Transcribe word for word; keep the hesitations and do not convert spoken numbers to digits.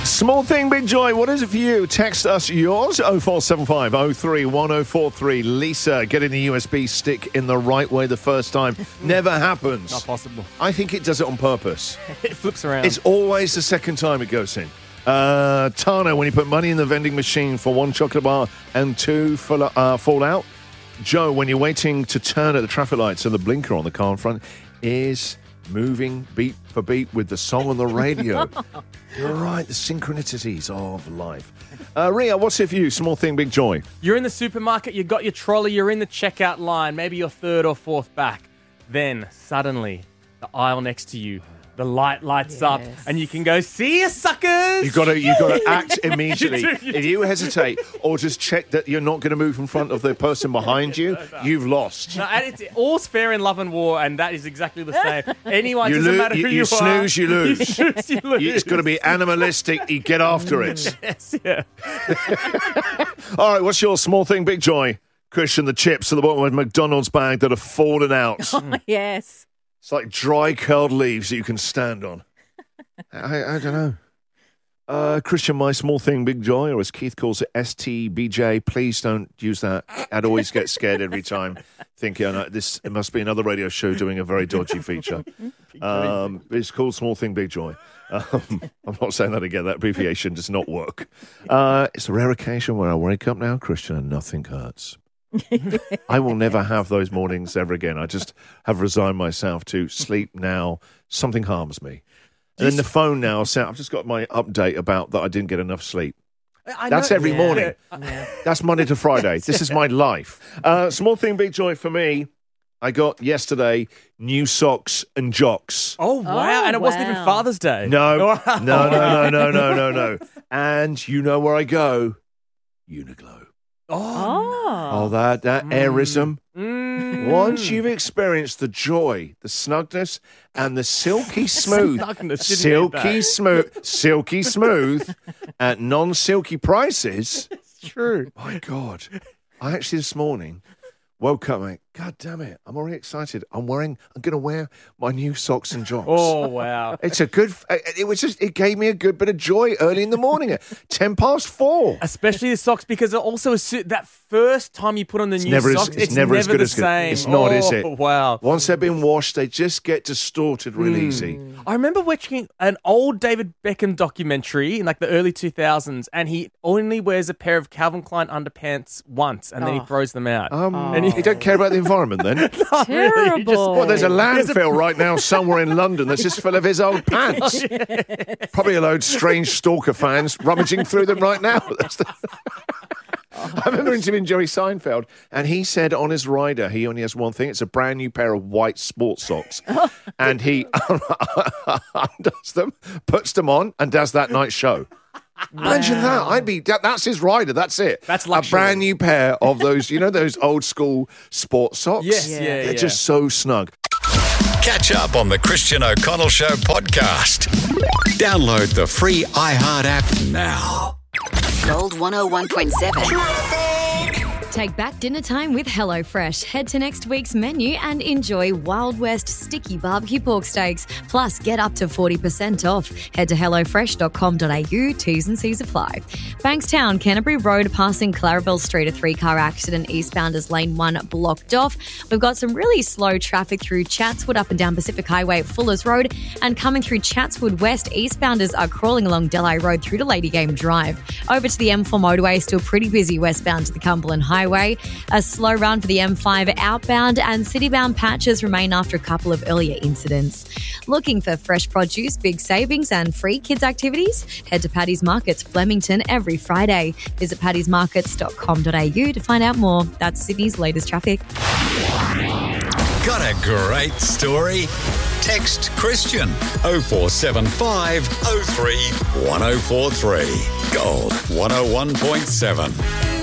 Small thing, big joy. What is it for you? Text us yours, oh four seven five oh three one oh four three. Lisa, getting the U S B stick in the right way the first time never happens. Not possible. I think it does it on purpose. It flips around. It's always the second time it goes in. Uh, Tana, when you put money in the vending machine for one chocolate bar and two full, uh, fall out. Joe, when you're waiting to turn at the traffic lights and the blinker on the car in front is moving beat for beat with the song on the radio. You're right, the synchronicities of life. Uh, Ria, what's it for you? Small thing, big joy. You're in the supermarket, you got your trolley, you're in the checkout line, maybe you're third or fourth back. Then, suddenly, the aisle next to you, the light lights yes. up, and you can go, see you, suckers! You've got to, you've got to act immediately. you do, you if you hesitate or just check that you're not going to move in front of the person behind you, no, no. you've lost. No, and it's all's fair in love and war, and that is exactly the same. Anyone, you doesn't lo- matter who you, you, you are. Snooze, you lose. You snooze, you lose. It's got to be animalistic. You get after it. Yes, yeah. All right, what's your small thing, big joy? Christian, the chips at the bottom of a McDonald's bag that have fallen out. Oh, yes. It's like dry, curled leaves that you can stand on. I, I don't know. Uh, Christian, my small thing, big joy, or as Keith calls it, S T B J. Please don't use that. I'd always get scared every time, thinking, oh, no, this it must be another radio show doing a very dodgy feature. Um, it's called Small Thing, Big Joy. Um, I'm not saying that again. That abbreviation does not work. Uh, it's a rare occasion where I wake up now, Christian, and nothing hurts. I will never have those mornings ever again. I just have resigned myself to sleep now. Something harms me. And then the phone now, so I've just got my update about that I didn't get enough sleep. I That's know, every yeah. morning. Yeah. That's Monday to Friday. This is my life. Uh, small thing, big joy for me. I got yesterday new socks and jocks. Oh, wow. Oh, and it wasn't wow. even Father's Day. No, no, no, no, no, no, no, no. And you know where I go? Uniqlo. Oh. Oh, that, that airism. Mm. Once you've experienced the joy, the snugness, and the silky smooth, Snugness, didn't silky you, smooth, silky smooth at non-silky prices. It's true. My God. I actually this morning woke up and went, God damn it, I'm already excited. I'm wearing, I'm going to wear my new socks and jocks. Oh, wow. It's a good, it was just, it gave me a good bit of joy early in the morning at ten past four. Especially the socks, because it also is that first time you put on the It's new never, socks, as, it's, it's never, never as good the as good. same. It's not, oh, is it? Wow. Once they've been washed, they just get distorted real Mm. easy. I remember watching an old David Beckham documentary in like the early two thousands, and he only wears a pair of Calvin Klein underpants once, and then he Oh. throws them out. Um, And you don't care about the environment then? Not really. He just- Terrible. Well, there's a There's a- landfill right now somewhere in London that's just full of his old pants. Probably a load of strange stalker fans rummaging through them right now. That's the... I remember interviewing Jerry Seinfeld, and he said on his rider he only has one thing. It's a brand new pair of white sports socks. And he undoes them, puts them on, and does that night show. Imagine that. I'd be that, that's his rider. That's it. That's a luxury. brand new pair of those, you know, those old school sports socks. Yes, Yeah. yeah, They're yeah. just so snug. Catch up on the Christian O'Connell Show podcast. Download the free iHeart app now. Gold one oh one point seven. Take back dinner time with HelloFresh. Head to next week's menu and enjoy Wild West sticky barbecue pork steaks. Plus, get up to forty percent off. Head to hello fresh dot com dot a u. T's and C's apply. Bankstown, Canterbury Road, passing Clarabelle Street, a three-car accident. Eastbounders lane one blocked off. We've got some really slow traffic through Chatswood up and down Pacific Highway at Fullers Road. And coming through Chatswood West, eastbounders are crawling along Delhi Road through to Lady Game Drive. Over to the M four motorway, still pretty busy westbound to the Cumberland Highway. A slow run for the M five outbound, and citybound patches remain after a couple of earlier incidents. Looking for fresh produce, big savings and free kids activities? Head to Paddy's Markets Flemington every Friday. Visit paddys markets dot com dot a u to find out more. That's Sydney's latest traffic. Got a great story? Text Christian oh four seven five oh three one oh four three. Gold one oh one point seven.